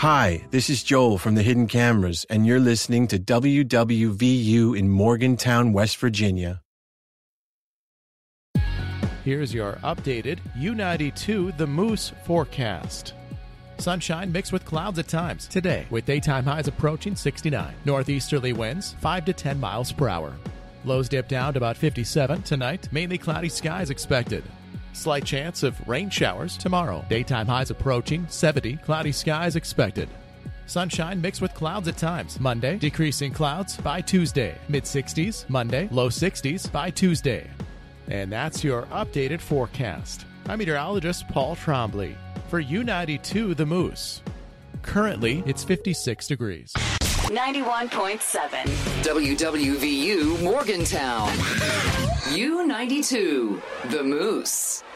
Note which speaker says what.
Speaker 1: Hi, this is Joel from the Hidden Cameras, and you're listening to WWVU in Morgantown, West Virginia.
Speaker 2: Here's your updated U92 The Moose forecast. Sunshine mixed with clouds at times today, with daytime highs approaching 69. Northeasterly winds 5 to 10 miles per hour. Lows dip down to about 57 tonight. Mainly cloudy skies expected. Slight chance of rain showers tomorrow. Daytime highs approaching 70. Cloudy skies expected. Sunshine mixed with clouds at times. Monday, decreasing clouds by Tuesday. Mid-60s Monday, low 60s by Tuesday. And that's your updated forecast. I'm meteorologist Paul Trombley for U92 The Moose. Currently, it's 56 degrees.
Speaker 3: 91.7
Speaker 4: WWVU Morgantown. U92 The Moose.